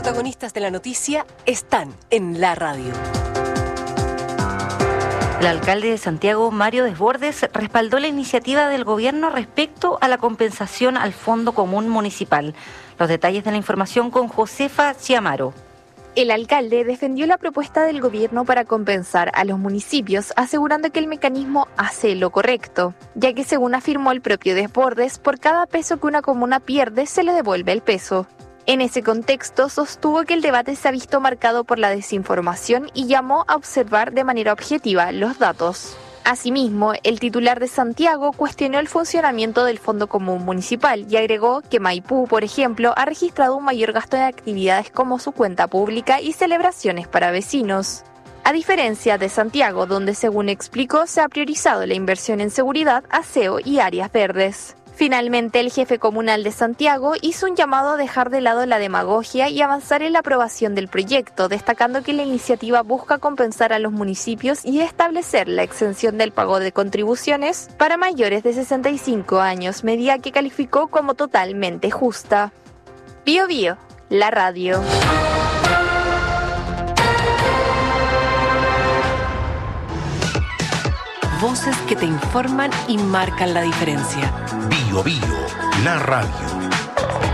protagonistas de la noticia están en la radio. El alcalde de Santiago, Mario Desbordes, respaldó la iniciativa del gobierno respecto a la compensación al Fondo Común Municipal. Los detalles de la información con Josefa Chiamaro. El alcalde defendió la propuesta del gobierno para compensar a los municipios, asegurando que el mecanismo hace lo correcto, ya que según afirmó el propio Desbordes, por cada peso que una comuna pierde se le devuelve el peso. En ese contexto, sostuvo que el debate se ha visto marcado por la desinformación y llamó a observar de manera objetiva los datos. Asimismo, el titular de Santiago cuestionó el funcionamiento del Fondo Común Municipal y agregó que Maipú, por ejemplo, ha registrado un mayor gasto en actividades como su cuenta pública y celebraciones para vecinos. A diferencia de Santiago, donde según explicó se ha priorizado la inversión en seguridad, aseo y áreas verdes. Finalmente, el jefe comunal de Santiago hizo un llamado a dejar de lado la demagogia y avanzar en la aprobación del proyecto, destacando que la iniciativa busca compensar a los municipios y establecer la exención del pago de contribuciones para mayores de 65 años, medida que calificó como totalmente justa. Bío Bío, la radio. Voces que te informan y marcan la diferencia. Bío Bío, la radio.